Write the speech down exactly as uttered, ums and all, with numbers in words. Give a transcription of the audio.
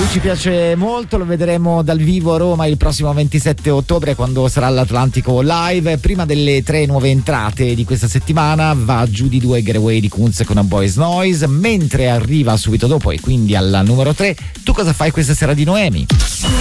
lui ci piace molto, lo vedremo dal vivo a Roma il prossimo ventisette ottobre quando sarà all'Atlantico Live. Prima delle tre nuove entrate di questa settimana va giù di due Getaway di Kunz con A Boy's Noise, mentre arriva subito dopo e quindi al numero tre Tu cosa fai questa sera di Noemi?